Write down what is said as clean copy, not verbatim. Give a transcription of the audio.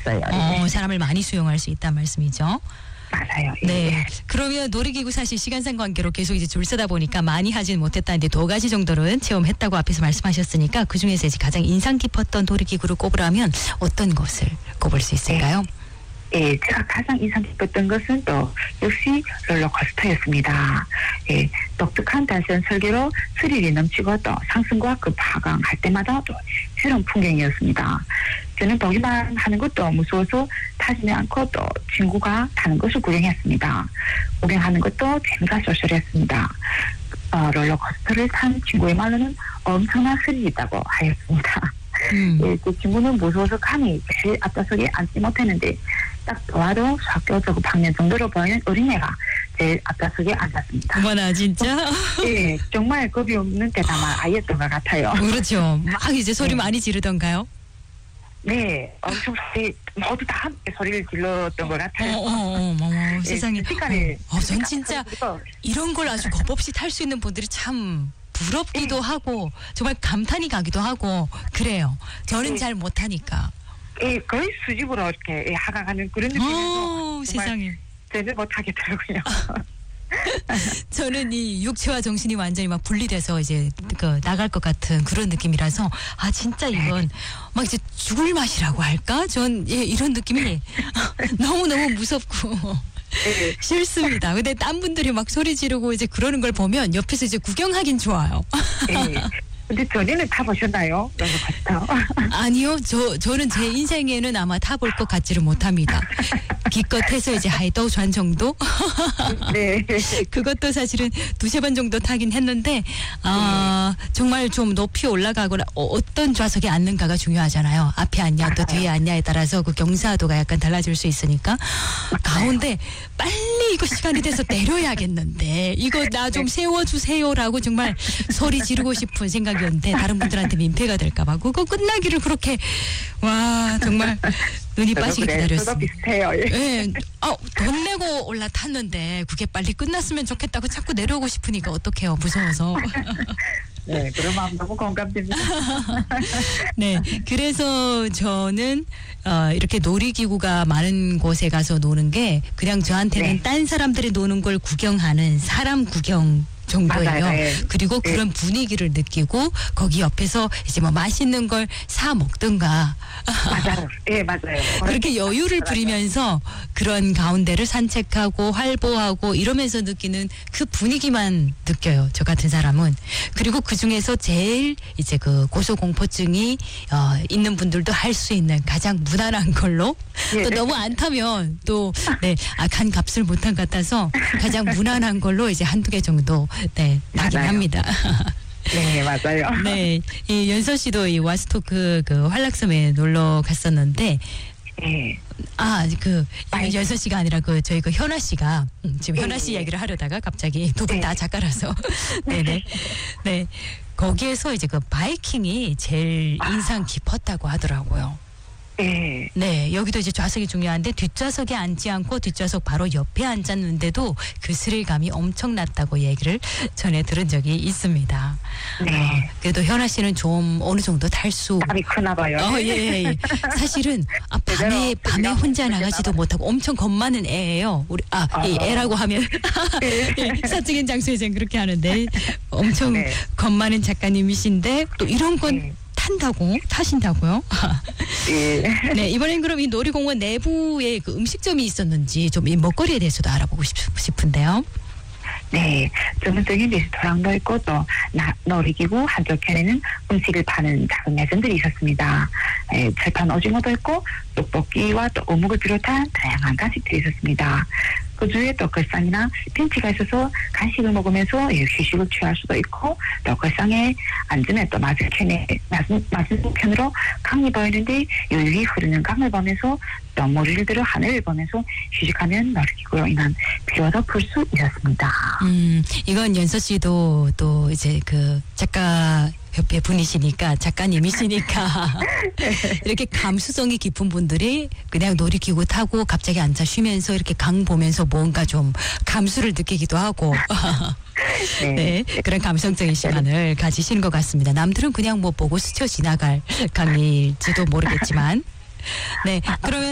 있었어요. 예. 사람을 많이 수용할 수 있다는 말씀이죠. 맞아요. 예. 네. 그러면 놀이기구 사실 시간상 관계로 계속 이제 줄 서다 보니까 많이 하진 못했다는데 2가지 정도는 체험했다고 앞에서 말씀하셨으니까 그 중에서 이제 가장 인상 깊었던 놀이기구를 꼽으라면 어떤 것을 꼽을 수 있을까요? 예, 제가 가장 인상 깊었던 것은 또 역시 롤러코스터였습니다. 예, 독특한 단순 설계로 스릴이 넘치고 또 상승과 하강할 때마다 또 새로운 풍경이었습니다. 저는 보기만 하는 것도 무서워서 타지는 않고 또 친구가 타는 것을 구경했습니다. 구경하는 것도 재미가 쏠쏠했습니다. 롤러코스터를 탄 친구의 말로는 엄청난 스릴이 있다고 하였습니다. 예, 그 친구는 무서워서 감히 제일 앞좌석에 앉지 못했는데 딱 봐도 학교 학년 정도로 보이는 어린애가 제일 앞좌석에 앉았습니다. 어머나 진짜? 예, 정말 겁이 없는 대담한 아이였던 것 같아요. 그렇죠. 막 이제 소리 많이 지르던가요? 네, 엄청 소리 모두 다 함께 소리를 질렀던 것 같아요. 세상에. 시간에 전 진짜 이런 걸 아주 겁 없이 탈 수 있는 분들이 참 부럽기도 하고 정말 감탄이 가기도 하고 그래요. 저는 잘 못하니까. 예, 거의 수직으로 이렇게 하강하는 그런 느낌이어서 세상에. 저는 못하겠더라고요. 저는 이 육체와 정신이 완전히 막 분리돼서 이제 나갈 것 같은 그런 느낌이라서 진짜 이건 막 이제 죽을 맛이라고 할까? 전 이런 느낌이 너무너무 무섭고 싫습니다. 근데 딴 분들이 막 소리 지르고 이제 그러는 걸 보면 옆에서 이제 구경하긴 좋아요. 네. 근데 전에는 타보셨나요? 롤러코스터? 아니요. 저는 제 인생에는 아마 타볼 것 같지를 못합니다. 기껏해서 이제 하이더우전 정도? 네. 그것도 사실은 2-3번 정도 타긴 했는데 정말 좀 높이 올라가거나 어떤 좌석에 앉는가가 중요하잖아요. 앞에 앉냐 또 뒤에 앉냐에 따라서 그 경사도가 약간 달라질 수 있으니까 가운데 빨리 이거 시간이 돼서 내려야겠는데 이거 나 좀 세워주세요라고 정말 소리 지르고 싶은 생각이었는데 다른 분들한테 민폐가 될까봐 그거 끝나기를 그렇게 와 정말 눈이 빠지게 기다렸습니다. 저도 비슷해요. 네. 돈 내고 올라탔는데 그게 빨리 끝났으면 좋겠다고 자꾸 내려오고 싶으니까 어떡해요. 무서워서. 네, 그런 마음 너무 공감됩니다. 네, 그래서 저는 이렇게 놀이기구가 많은 곳에 가서 노는 게 그냥 저한테는 딴 사람들이 노는 걸 구경하는 사람 구경 정도예요. 맞아요. 그리고 그런 분위기를 느끼고 거기 옆에서 이제 뭐 맛있는 걸 사 먹든가. 맞아요. 예, 맞아요. 그렇게 여유를 부리면서 그런 가운데를 산책하고 활보하고 이러면서 느끼는 그 분위기만 느껴요. 저 같은 사람은. 그리고 그 중에서 제일 이제 그 고소공포증이 있는 분들도 할 수 있는 가장 무난한 걸로 또 너무 안 타면 또 간 값을 못한 것 같아서 가장 무난한 걸로 이제 1-2개 정도 나긴 합니다. 네, 맞아요. 네, 이 연서 씨도 이 와스토크 그 환락섬에 놀러 갔었는데, 연서 씨가 아니라 저희 현아 씨가 지금 현아 씨 얘기를 하려다가 갑자기 두 분 다 작가라서, 네, 거기에서 이제 그 바이킹이 제일 인상 깊었다고 하더라고요. 네, 여기도 이제 좌석이 중요한데 뒷좌석에 앉지 않고 뒷좌석 바로 옆에 앉았는데도 그 스릴감이 엄청났다고 얘기를 전에 들은 적이 있습니다. 네. 그래도 현아 씨는 좀 어느 정도 탈 수. 땀이 크나 봐요. 예. 사실은 밤에 혼자 나가지도 못하고 엄청 겁 많은 애예요. 이 애라고 하면 사적인 장소에서 그렇게 하는데 엄청 겁 많은 작가님이신데 또 이런 건 타신다고요? 네, 이번엔 그럼 이 놀이공원 내부에 그 음식점이 있었는지 좀 이 먹거리에 대해서도 알아보고 싶은데요. 네, 전문적인 레스토랑도 있고 또 놀이기구 한쪽편에는 음식을 파는 작은 매점들이 있었습니다. 철판 오징어도 있고 떡볶이와 또 어묵을 비롯한 다양한 간식들이 있었습니다. 그 주에 또 걸상이나 벤치가 있어서 간식을 먹으면서 휴식을 취할 수도 있고 또 걸상에 앉으면 또 맞은편으로 강이 보이는데 유유히 흐르는 강을 보면서 또 머리를 들어 하늘을 보면서 휴식하면 놀이기구로 인한 피로도 풀 수 있었습니다. 이건 연서 씨도 또 이제 그 작가 협회 분이시니까 작가님이시니까 이렇게 감수성이 깊은 분들이 그냥 놀이기구 타고 갑자기 앉아 쉬면서 이렇게 강 보면서 뭔가 좀 감수를 느끼기도 하고 네, 그런 감성적인 시간을 가지시는 것 같습니다. 남들은 그냥 뭐 보고 스쳐 지나갈 강일지도 모르겠지만 네, 그러면